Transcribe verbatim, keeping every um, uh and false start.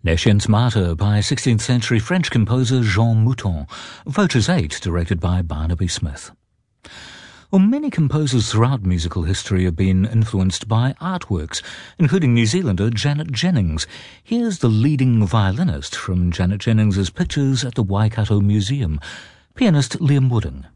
Nescience Mater by sixteenth century French composer Jean Mouton, Vultures eight directed by Barnaby Smith. Well, many composers throughout musical history have been influenced by artworks, including New Zealander Janet Jennings. Here's the leading violinist from Janet Jennings's pictures at the Waikato Museum, pianist Liam Wooding.